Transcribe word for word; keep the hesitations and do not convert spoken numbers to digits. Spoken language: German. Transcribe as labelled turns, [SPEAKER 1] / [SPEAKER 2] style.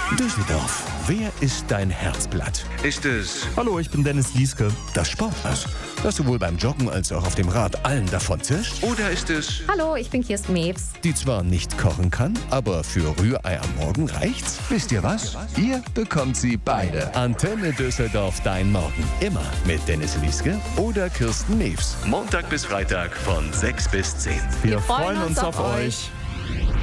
[SPEAKER 1] Düsseldorf, wer ist dein Herzblatt?
[SPEAKER 2] Ist es
[SPEAKER 3] Hallo, ich bin Dennis Lieske.
[SPEAKER 1] Das Sportass, das sowohl beim Joggen als auch auf dem Rad allen davon zischt?
[SPEAKER 2] oder ist es
[SPEAKER 4] Hallo, ich bin Kirsten Mewes.
[SPEAKER 1] Die zwar nicht kochen kann, aber für Rührei am Morgen reicht's?
[SPEAKER 5] Wisst ihr was? Ihr bekommt sie beide.
[SPEAKER 1] Antenne Düsseldorf, dein Morgen. Immer mit Dennis Lieske oder Kirsten Mewes.
[SPEAKER 2] Montag bis Freitag von sechs bis zehn?
[SPEAKER 3] Wir freuen uns auf euch.